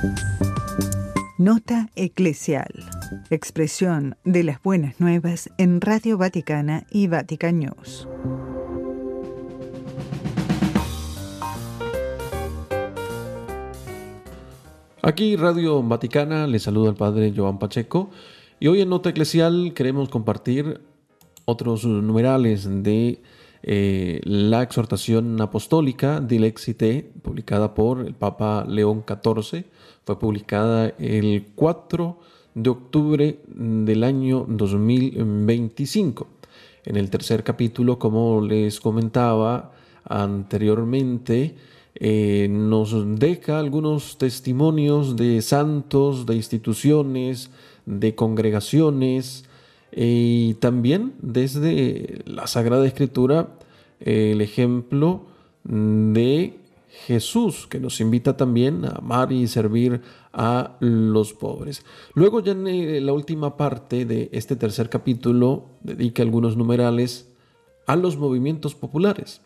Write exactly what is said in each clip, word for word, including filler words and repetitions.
Nota eclesial. Expresión de las buenas nuevas en Radio Vaticana y Vatican News. Aquí Radio Vaticana, le saluda el Padre Joan Pacheco y hoy en Nota Eclesial queremos compartir otros numerales de eh, la exhortación apostólica Dilexit Te, publicada por el Papa León catorce. Fue publicada el cuatro de octubre del año dos mil veinticinco. En el tercer capítulo, como les comentaba anteriormente, eh, nos deja algunos testimonios de santos, de instituciones, de congregaciones, eh, y también desde la Sagrada Escritura eh, el ejemplo de Jesús, que nos invita también a amar y servir a los pobres. Luego, ya en la última parte de este tercer capítulo, dedica algunos numerales a los movimientos populares.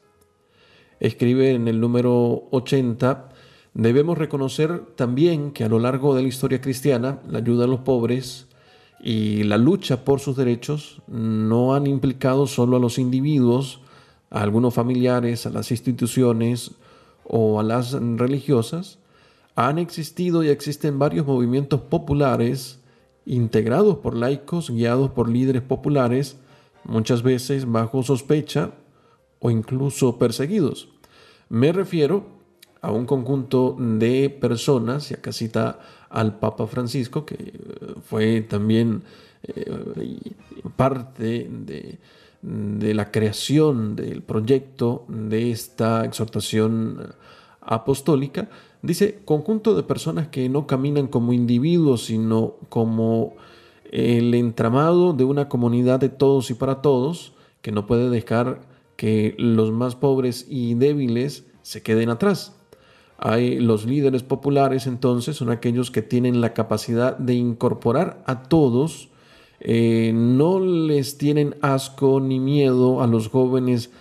Escribe en el número ochenta: debemos reconocer también que a lo largo de la historia cristiana, la ayuda a los pobres y la lucha por sus derechos no han implicado solo a los individuos, a algunos familiares, a las instituciones o a las religiosas. Han existido y existen varios movimientos populares integrados por laicos, guiados por líderes populares, muchas veces bajo sospecha o incluso perseguidos. Me refiero a un conjunto de personas, y acá cita al Papa Francisco, que fue también eh, parte de, de la creación del proyecto de esta exhortación apostólica. Dice: conjunto de personas que no caminan como individuos, sino como el entramado de una comunidad de todos y para todos, que no puede dejar que los más pobres y débiles se queden atrás. Hay los líderes populares, entonces, son aquellos que tienen la capacidad de incorporar a todos, eh, no les tienen asco ni miedo a los jóvenes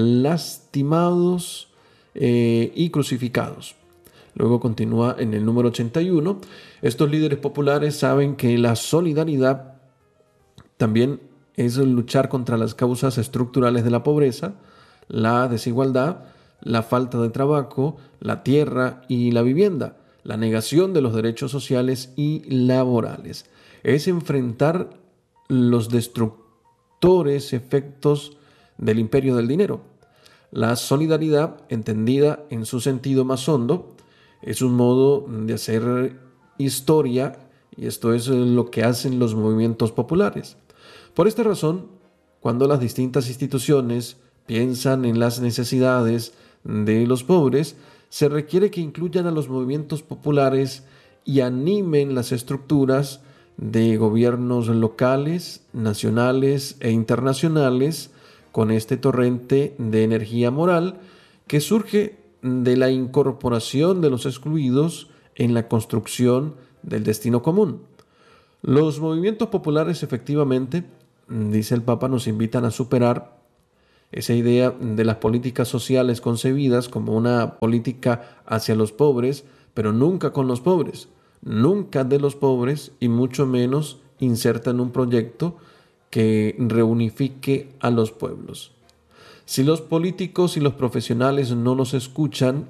lastimados eh, y crucificados. Luego continúa en el número ochenta y uno. Estos líderes populares saben que la solidaridad también es luchar contra las causas estructurales de la pobreza, la desigualdad, la falta de trabajo, la tierra y la vivienda, la negación de los derechos sociales y laborales. Es enfrentar los destructores efectos del imperio del dinero. La solidaridad, entendida en su sentido más hondo, es un modo de hacer historia, y esto es lo que hacen los movimientos populares. Por esta razón, cuando las distintas instituciones piensan en las necesidades de los pobres, se requiere que incluyan a los movimientos populares y animen las estructuras de gobiernos locales, nacionales e internacionales con este torrente de energía moral que surge de la incorporación de los excluidos en la construcción del destino común. Los movimientos populares, efectivamente, dice el Papa, nos invitan a superar esa idea de las políticas sociales concebidas como una política hacia los pobres, pero nunca con los pobres, nunca de los pobres, y mucho menos inserta en un proyecto que reunifique a los pueblos. Si los políticos y los profesionales no nos escuchan,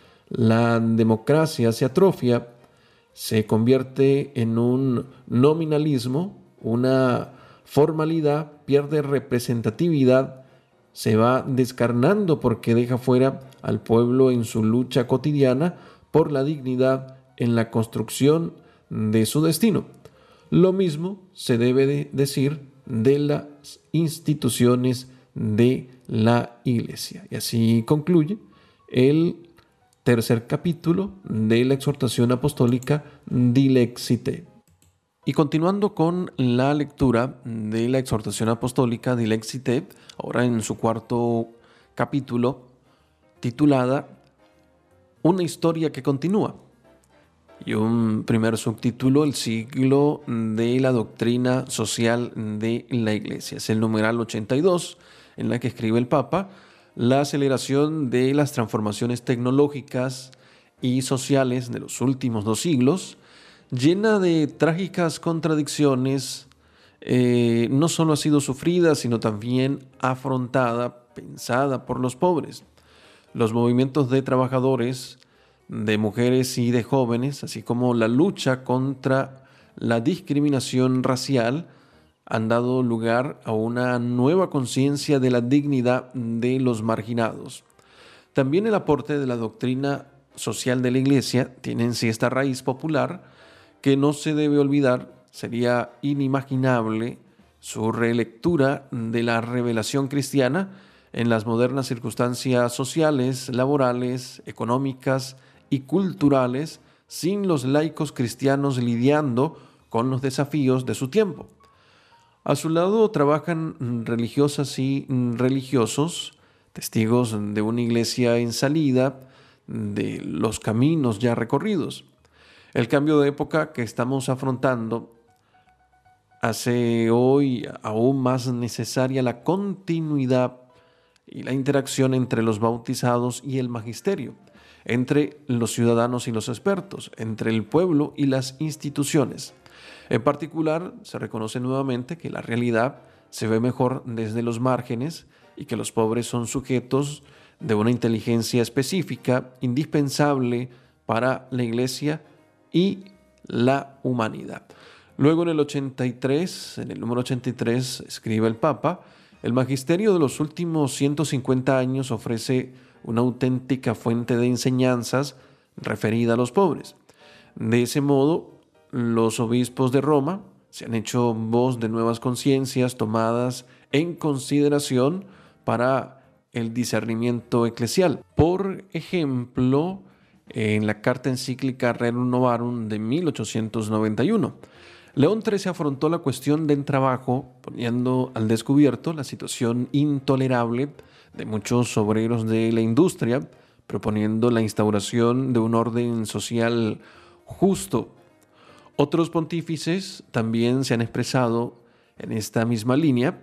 la democracia se atrofia, se convierte en un nominalismo, una formalidad, pierde representatividad, se va descarnando porque deja fuera al pueblo en su lucha cotidiana por la dignidad en la construcción de su destino. Lo mismo se debe de decir de las instituciones de la Iglesia. Y así concluye el tercer capítulo de la exhortación apostólica Dilexit Te. Y continuando con la lectura de la exhortación apostólica Dilexit Te, ahora en su cuarto capítulo, titulada Una historia que continúa, y un primer subtítulo, El siglo de la doctrina social de la Iglesia. Es el numeral ochenta y dos, en la que escribe el Papa: la aceleración de las transformaciones tecnológicas y sociales de los últimos dos siglos, llena de trágicas contradicciones, eh, no solo ha sido sufrida, sino también afrontada, pensada por los pobres. Los movimientos de trabajadores, de mujeres y de jóvenes, así como la lucha contra la discriminación racial, han dado lugar a una nueva conciencia de la dignidad de los marginados. También el aporte de la doctrina social de la Iglesia tiene en sí esta raíz popular que no se debe olvidar. Sería inimaginable su relectura de la revelación cristiana en las modernas circunstancias sociales, laborales, económicas y culturales, sin los laicos cristianos lidiando con los desafíos de su tiempo. A su lado trabajan religiosas y religiosos, testigos de una iglesia en salida, de los caminos ya recorridos. El cambio de época que estamos afrontando hace hoy aún más necesaria la continuidad y la interacción entre los bautizados y el magisterio, entre los ciudadanos y los expertos, entre el pueblo y las instituciones. En particular, se reconoce nuevamente que la realidad se ve mejor desde los márgenes y que los pobres son sujetos de una inteligencia específica, indispensable para la Iglesia y la humanidad. Luego, en el ochenta y tres, en el número ochenta y tres, escribe el Papa: el magisterio de los últimos ciento cincuenta años ofrece una auténtica fuente de enseñanzas referida a los pobres. De ese modo, los obispos de Roma se han hecho voz de nuevas conciencias tomadas en consideración para el discernimiento eclesial. Por ejemplo, en la carta encíclica Rerum Novarum de mil ochocientos noventa y uno, León trece afrontó la cuestión del trabajo, poniendo al descubierto la situación intolerable de muchos obreros de la industria, proponiendo la instauración de un orden social justo. Otros pontífices también se han expresado en esta misma línea.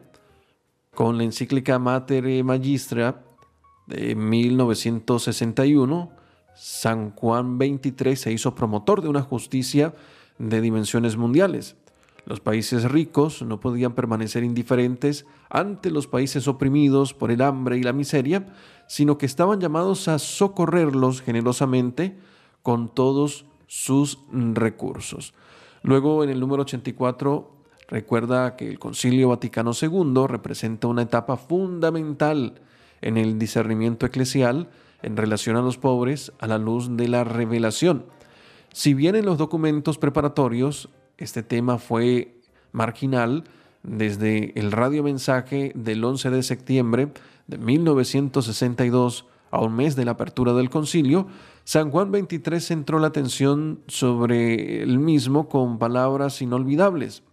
Con la encíclica Mater Magistra de mil novecientos sesenta y uno, San Juan veintitrés se hizo promotor de una justicia de dimensiones mundiales. Los países ricos no podían permanecer indiferentes ante los países oprimidos por el hambre y la miseria, sino que estaban llamados a socorrerlos generosamente con todos sus recursos. Luego, en el número ochenta y cuatro, recuerda que el Concilio Vaticano segundo representa una etapa fundamental en el discernimiento eclesial en relación a los pobres a la luz de la revelación. Si bien en los documentos preparatorios este tema fue marginal, desde el radiomensaje del once de septiembre de mil novecientos sesenta y dos a un mes de la apertura del concilio, San Juan veintitrés centró la atención sobre el mismo con palabras inolvidables.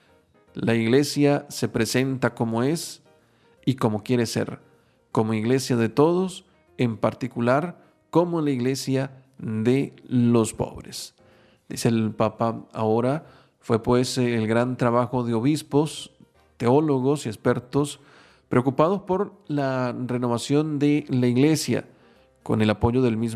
La Iglesia se presenta como es y como quiere ser, como Iglesia de todos, en particular como la Iglesia de los pobres. Dice el Papa ahora, fue pues el gran trabajo de obispos, teólogos y expertos preocupados por la renovación de la Iglesia, con el apoyo del mismo